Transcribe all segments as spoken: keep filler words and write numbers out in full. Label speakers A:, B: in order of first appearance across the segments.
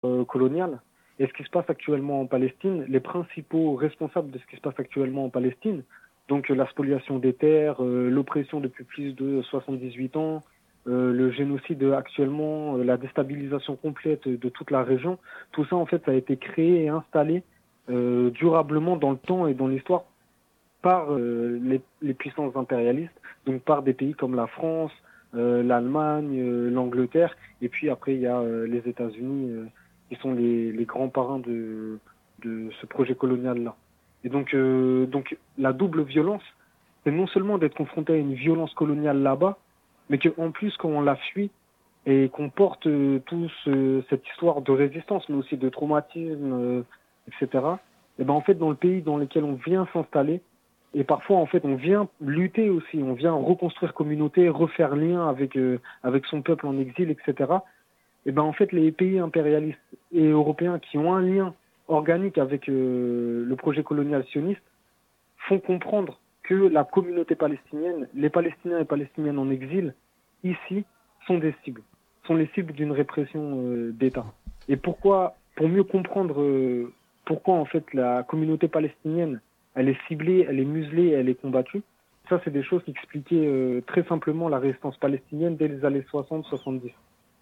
A: euh, coloniale. Et ce qui se passe actuellement en Palestine, les principaux responsables de ce qui se passe actuellement en Palestine, donc euh, la spoliation des terres, euh, l'oppression depuis plus de soixante-dix-huit ans, euh, le génocide actuellement, euh, la déstabilisation complète de toute la région, tout ça en fait ça a été créé et installé euh, durablement dans le temps et dans l'histoire par euh, les, les puissances impérialistes, donc par des pays comme la France, euh, l'Allemagne, euh, l'Angleterre, et puis après il y a euh, les États-Unis euh, qui sont les, les grands parrains de, de ce projet colonial-là. Et donc, euh, donc la double violence, c'est non seulement d'être confronté à une violence coloniale là-bas, mais qu'en plus quand on la fuit et qu'on porte euh, tous euh, cette histoire de résistance, mais aussi de traumatisme, euh, et cetera. Et ben en fait dans le pays dans lequel on vient s'installer, et parfois, en fait, on vient lutter aussi, on vient reconstruire communauté, refaire lien avec euh, avec son peuple en exil, et cetera. Et ben, en fait, les pays impérialistes et européens qui ont un lien organique avec euh, le projet colonial sioniste font comprendre que la communauté palestinienne, les Palestiniens et Palestiniennes en exil, ici, sont des cibles, sont les cibles d'une répression euh, d'État. Et pourquoi, pour mieux comprendre euh, pourquoi, en fait, la communauté palestinienne elle est ciblée, elle est muselée, elle est combattue. Ça, c'est des choses qui expliquaient euh, très simplement la résistance palestinienne dès les années soixante soixante-dix.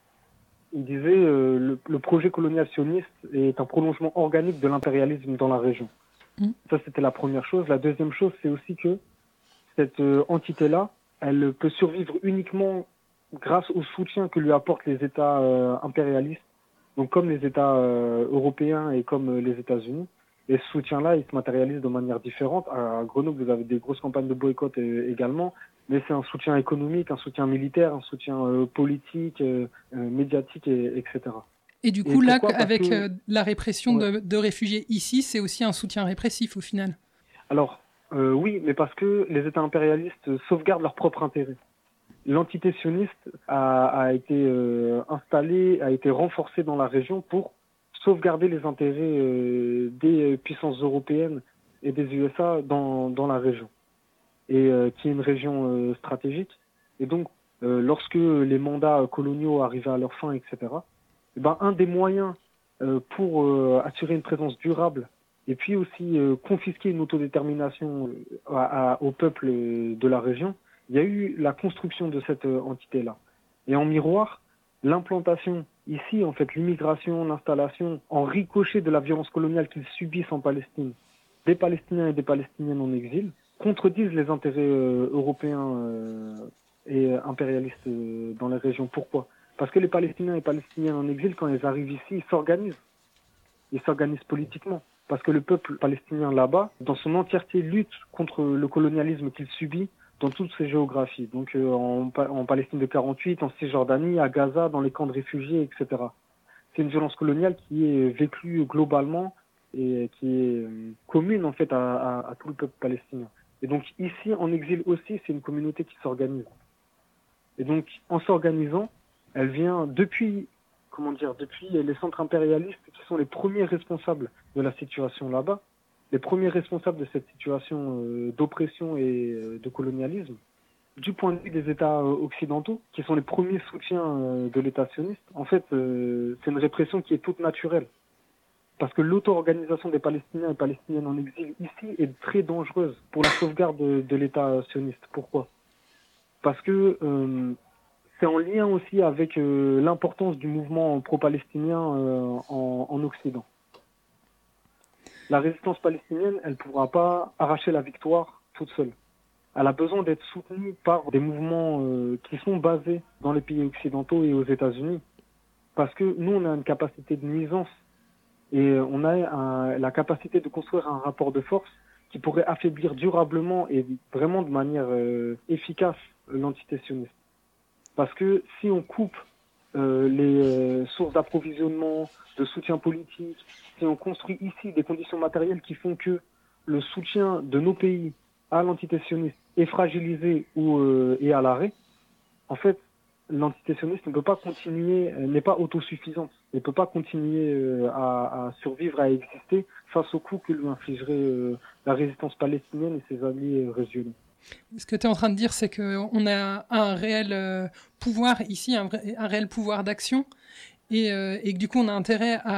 A: Il disait euh, le, le projet colonial sioniste est un prolongement organique de l'impérialisme dans la région. Mmh. Ça, c'était la première chose. La deuxième chose, c'est aussi que cette euh, entité-là, elle peut survivre uniquement grâce au soutien que lui apportent les États euh, impérialistes, donc comme les États euh, européens et comme euh, les États-Unis. Et ce soutien-là, il se matérialise de manière différente. À Grenoble, vous avez des grosses campagnes de boycott euh, également, mais c'est un soutien économique, un soutien militaire, un soutien euh, politique, euh, euh, médiatique, et, etc.
B: Et du coup, et là, avec que... la répression ouais. de, de réfugiés ici, c'est aussi un soutien répressif au final.
A: Alors, euh, oui, mais parce que les États impérialistes sauvegardent leur propre intérêt. L'entité sioniste a, a été euh, installée, a été renforcée dans la région pour sauvegarder les intérêts euh, des puissances européennes et des U S A dans, dans la région, et euh, qui est une région euh, stratégique. Et donc, euh, lorsque les mandats coloniaux arrivaient à leur fin, et cetera, et ben, un des moyens euh, pour euh, assurer une présence durable et puis aussi euh, confisquer une autodétermination à, à, au peuple de la région, il y a eu la construction de cette euh, entité-là. Et en miroir, l'implantation ici, en fait, l'immigration, l'installation, en ricochet de la violence coloniale qu'ils subissent en Palestine, des Palestiniens et des Palestiniennes en exil, contredisent les intérêts euh, européens euh, et impérialistes euh, dans les régions. Pourquoi ? Parce que les Palestiniens et Palestiniennes en exil, quand ils arrivent ici, ils s'organisent. Ils s'organisent politiquement. Parce que le peuple palestinien là-bas, dans son entièreté, lutte contre le colonialisme qu'il subit dans toutes ces géographies. Donc euh, en, en Palestine de quarante-huit, en Cisjordanie, à Gaza, dans les camps de réfugiés, et cetera. C'est une violence coloniale qui est vécue globalement et qui est euh, commune en fait à, à, à tout le peuple palestinien. Et donc ici, en exil aussi, c'est une communauté qui s'organise. Et donc, en s'organisant, elle vient depuis, comment dire, depuis les centres impérialistes qui sont les premiers responsables de la situation là-bas, les premiers responsables de cette situation euh, d'oppression et euh, de colonialisme, du point de vue des États euh, occidentaux, qui sont les premiers soutiens euh, de l'État sioniste. En fait, euh, c'est une répression qui est toute naturelle. Parce que l'auto-organisation des Palestiniens et Palestiniennes en exil ici est très dangereuse pour la sauvegarde de, de l'État sioniste. Pourquoi ? Parce que euh, c'est en lien aussi avec euh, l'importance du mouvement pro-palestinien euh, en, en Occident. La résistance palestinienne, elle ne pourra pas arracher la victoire toute seule. Elle a besoin d'être soutenue par des mouvements euh, qui sont basés dans les pays occidentaux et aux États-Unis. Parce que nous, on a une capacité de nuisance et on a un, la capacité de construire un rapport de force qui pourrait affaiblir durablement et vraiment de manière euh, efficace l'entité sioniste. Parce que si on coupe euh, les euh, sources d'approvisionnement, de soutien politique, si on construit ici des conditions matérielles qui font que le soutien de nos pays à l'entité sioniste est fragilisé ou euh, est à l'arrêt, en fait, l'entité sioniste ne peut pas continuer, n'est pas autosuffisante, ne peut pas continuer euh, à, à survivre, à exister face aux coups que lui infligerait euh, la résistance palestinienne et ses alliés euh, régionaux.
B: Ce que tu es en train de dire, c'est qu'on a un réel euh, pouvoir ici, un, vrai, un réel pouvoir d'action, et, euh, et que du coup on a intérêt à